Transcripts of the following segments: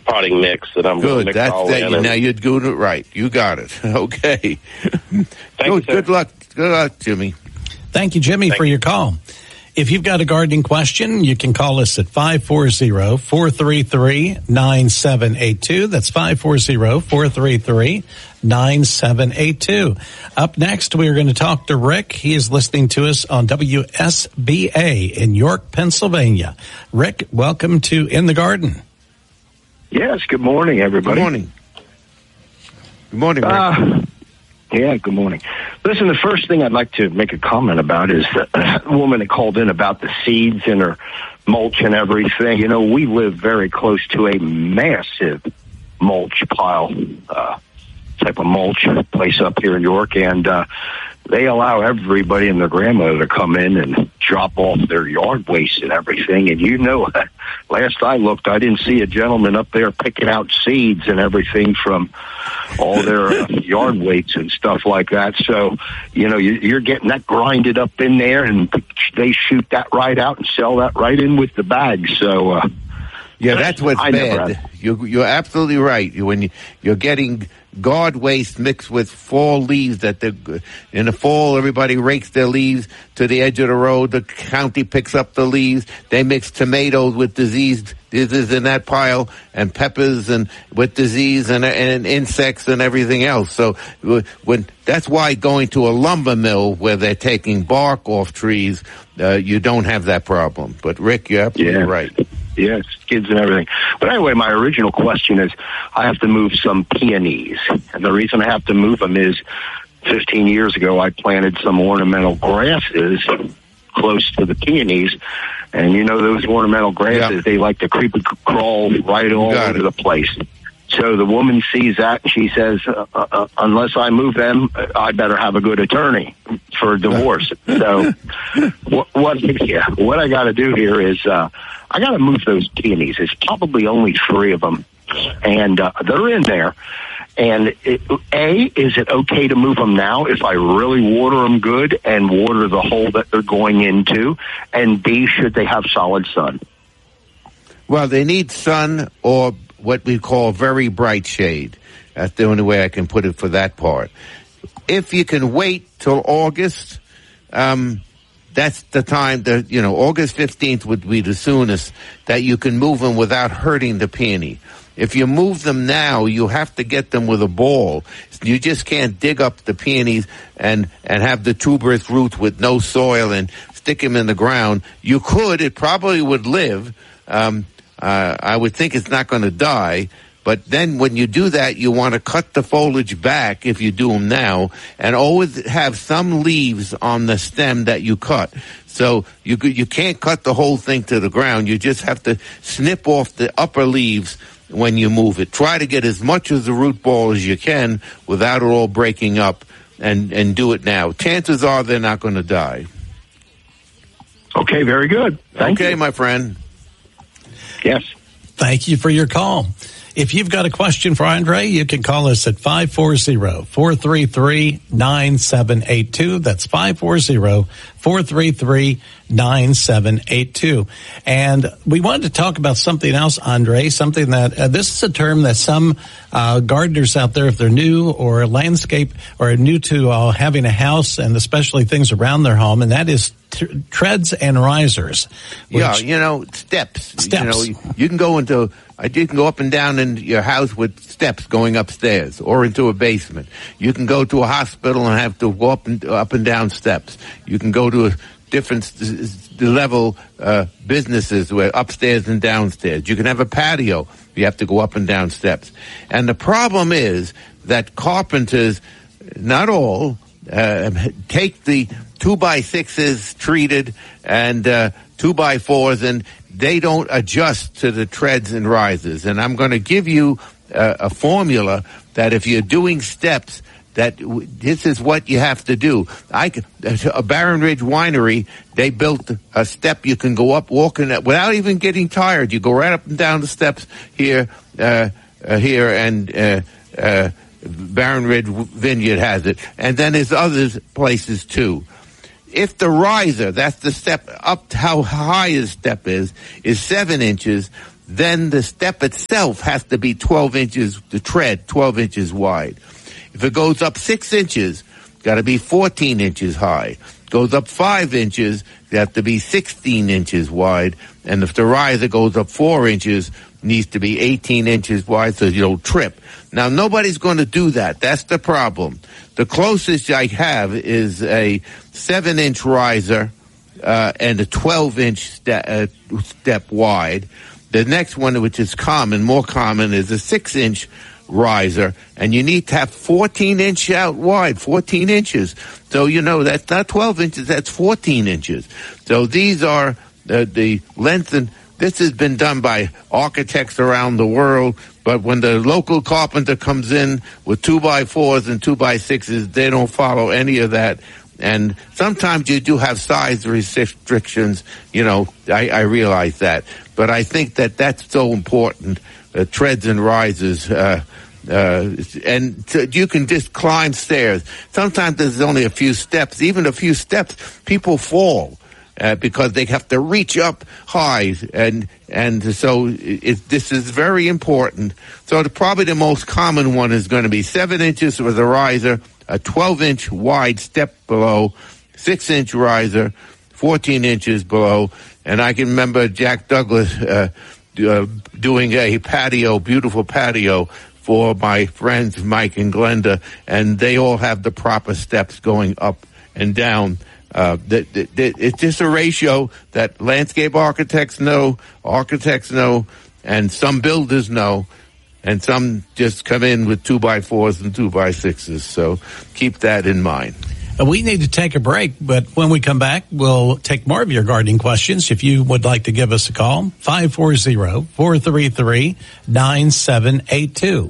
potting mix that I'm going to mix all in. Now you're doing it right. You got it. Okay. Good luck. Good luck, Jimmy. Thank you, Jimmy, for your call. If you've got a gardening question, you can call us at 540-433-9782. That's 540-433-9782. Up next, we are going to talk to Rick. He is listening to us on WSBA in York, Pennsylvania. Rick, welcome to In the Garden. Yes, good morning, everybody. Good morning. Good morning, Rick. Yeah, good morning. Listen, the first thing I'd like to make a comment about is the woman that called in about the seeds and her mulch and everything. You know, we live very close to a massive mulch pile, type of mulch place up here in York, and they allow everybody and their grandmother to come in and drop off their yard waste and everything. And you know, last I looked, I didn't see a gentleman up there picking out seeds and everything from all their yard weights and stuff like that. So, you know, you're getting that grinded up in there, and they shoot that right out and sell that right in with the bag. So, yeah, that's what's bad. You're absolutely right. When you're getting guard waste mixed with fall leaves in the fall, everybody rakes their leaves to the edge of the road. The county picks up the leaves. They mix tomatoes with disease in that pile, and peppers and with disease and insects and everything else. So that's why going to a lumber mill where they're taking bark off trees, you don't have that problem. But Rick, you're absolutely right. Yes, kids and everything. But anyway, my original question is, I have to move some peonies. And the reason I have to move them is 15 years ago, I planted some ornamental grasses close to the peonies. And you know, those ornamental grasses, they like to creep and crawl right all over the place. So the woman sees that, and she says, unless I move them, I better have a good attorney for a divorce. So what I got to do here is I got to move those peonies. There's probably only 3 of them, and they're in there. And is it okay to move them now if I really water them good and water the hole that they're going into? And B, should they have solid sun? Well, they need sun or what we call very bright shade. That's the only way I can put it for that part. If you can wait till August, that's the time that, August 15th would be the soonest that you can move them without hurting the peony. If you move them now, you have to get them with a ball. You just can't dig up the peonies and have the tuberous roots with no soil and stick them in the ground. You could, it probably would live. I would think it's not going to die, but then when you do that, you want to cut the foliage back if you do them now, and always have some leaves on the stem that you cut. So you can't cut the whole thing to the ground. You just have to snip off the upper leaves when you move it. Try to get as much of the root ball as you can without it all breaking up, and do it now. Chances are they're not going to die. Okay, very good. Thank you. Okay, my friend. Yes. Thank you for your call. If you've got a question for Andre, you can call us at 540-433-9782. That's 540-433-9782. And we wanted to talk about something else, Andre, something that, this is a term that some gardeners out there, if they're new or landscape or new to having a house and especially things around their home, and that is treads and risers. Steps. You can go up and down in your house with steps going upstairs or into a basement. You can go to a hospital and have to go up and down steps. You can go to a different level businesses where upstairs and downstairs. You can have a patio. You have to go up and down steps. And the problem is that carpenters, not all, take the 2x6s treated and 2x4s, and they don't adjust to the treads and rises. And I'm going to give you a formula that if you're doing steps, that this is what you have to do. A Barron Ridge winery, they built a step you can go up walking without even getting tired. You go right up and down the steps here, and Barron Ridge Vineyard has it. And then there's other places too. If the riser, that's the step up, how high the step is 7 inches, then the step itself has to be 12 inches, the tread 12 inches wide. If it goes up 6 inches, got to be 14 inches high. Goes up 5 inches, you have to be 16 inches wide. And if the riser goes up 4 inches, needs to be 18 inches wide so you don't trip. Now, nobody's going to do that. That's the problem. The closest I have is a 7-inch riser and a 12-inch step wide. The next one, which is more common, is a 6-inch riser, and you need to have 14-inch out wide, 14 inches. So, that's not 12 inches, that's 14 inches. So these are the length, and this has been done by architects around the world, but when the local carpenter comes in with 2x4s and 2x6s, they don't follow any of that. And sometimes you do have size restrictions, I realize that. But I think that that's so important, treads and rises, and you can just climb stairs. Sometimes there's only a few steps. Even a few steps, people fall because they have to reach up high, and so this is very important. So probably the most common one is going to be 7 inches with a riser, a 12-inch wide step below, 6-inch riser, 14 inches below. And I can remember Jack Douglas doing a beautiful patio for my friends Mike and Glenda, and they all have the proper steps going up and down. It's just a ratio that landscape architects know, and some builders know, and some just come in with 2x4s and 2x6s. So keep that in mind. We need to take a break, but when we come back, we'll take more of your gardening questions. If you would like to give us a call, 540-433-9782.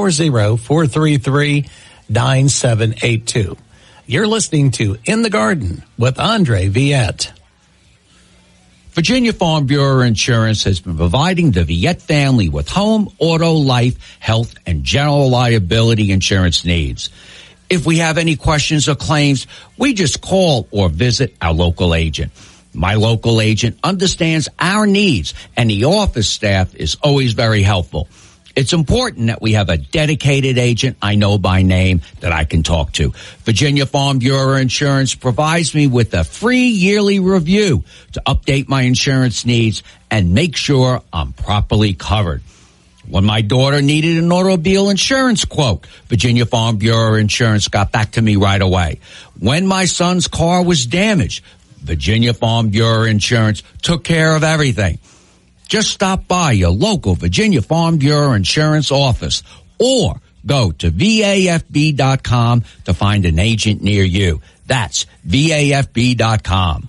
540-433-9782. You're listening to In the Garden with Andre Viette. Virginia Farm Bureau Insurance has been providing the Viette family with home, auto, life, health, and general liability insurance needs. If we have any questions or claims, we just call or visit our local agent. My local agent understands our needs, and the office staff is always very helpful. It's important that we have a dedicated agent I know by name that I can talk to. Virginia Farm Bureau Insurance provides me with a free yearly review to update my insurance needs and make sure I'm properly covered. When my daughter needed an automobile insurance quote, Virginia Farm Bureau Insurance got back to me right away. When my son's car was damaged, Virginia Farm Bureau Insurance took care of everything. Just stop by your local Virginia Farm Bureau Insurance office or go to VAFB.com to find an agent near you. That's VAFB.com.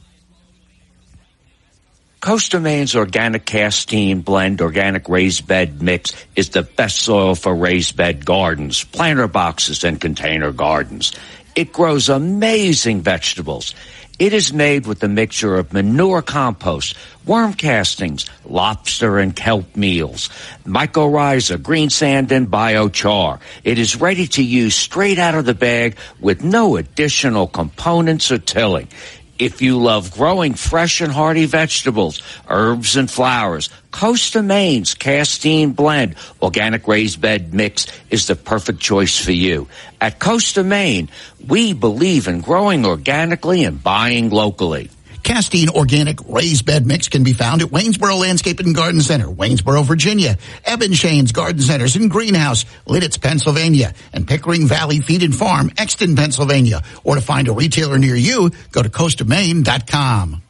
Costa Maine's Organic Castine Blend Organic Raised Bed Mix is the best soil for raised bed gardens, planter boxes, and container gardens. It grows amazing vegetables. It is made with a mixture of manure compost, worm castings, lobster and kelp meals, mycorrhiza, green sand, and biochar. It is ready to use straight out of the bag with no additional components or tilling. If you love growing fresh and hearty vegetables, herbs, and flowers, Costa Maine's Castine Blend Organic Raised Bed Mix is the perfect choice for you. At Costa Maine, we believe in growing organically and buying locally. Castine Organic Raised Bed Mix can be found at Waynesboro Landscape and Garden Center, Waynesboro, Virginia, Eben Shane's Garden Centers in Greenhouse, Lidditz, Pennsylvania, and Pickering Valley Feed and Farm, Exton, Pennsylvania. Or to find a retailer near you, go to CostaMaine.com.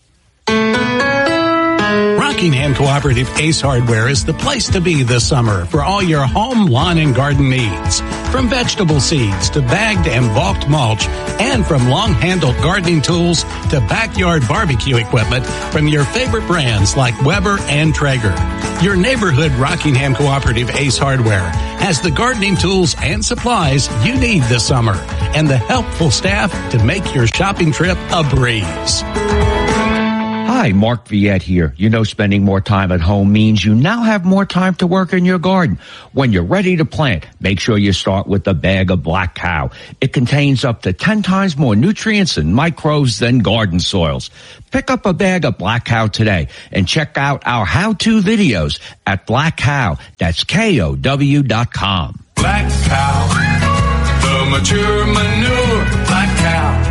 Rockingham Cooperative Ace Hardware is the place to be this summer for all your home, lawn, and garden needs. From vegetable seeds to bagged and bulked mulch, and from long-handled gardening tools to backyard barbecue equipment from your favorite brands like Weber and Traeger. Your neighborhood Rockingham Cooperative Ace Hardware has the gardening tools and supplies you need this summer and the helpful staff to make your shopping trip a breeze. Hi, Mark Viette here. You know, spending more time at home means you now have more time to work in your garden. When you're ready to plant, make sure you start with the bag of Black Cow. It contains up to 10 times more nutrients and microbes than garden soils. Pick up a bag of Black Cow today and check out our how-to videos at Black Cow. That's KOW.com. Black Cow, the mature manure, Black Cow.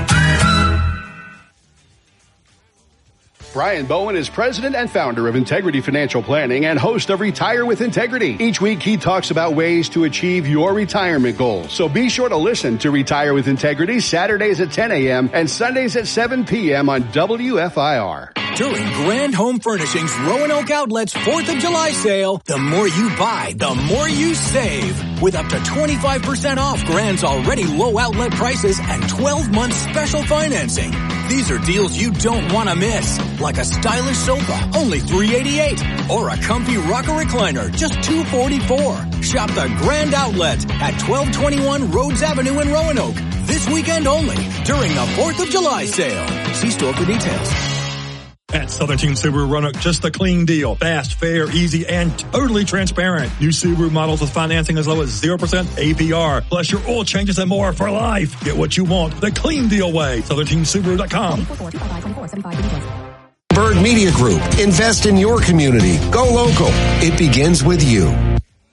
Brian Bowen is president and founder of Integrity Financial Planning and host of Retire with Integrity. Each week, he talks about ways to achieve your retirement goals. So be sure to listen to Retire with Integrity Saturdays at 10 a.m. and Sundays at 7 p.m. on WFIR. During Grand Home Furnishings Roanoke Outlet's 4th of July sale, the more you buy, the more you save. With up to 25% off Grand's already low outlet prices and 12-month special financing. These are deals you don't want to miss. Like a stylish sofa, only $388. Or a comfy rocker recliner, just $244. Shop the Grand Outlet at 1221 Rhodes Avenue in Roanoke. This weekend only, during the 4th of July sale. See store for details. At Southern Team Subaru Roanoke, just a clean deal. Fast, fair, easy, and totally transparent. New Subaru models with financing as low as 0% APR. Plus your oil changes and more for life. Get what you want the clean deal way. SouthernTeamSubaru.com. Bird Media Group. Invest in your community. Go local. It begins with you.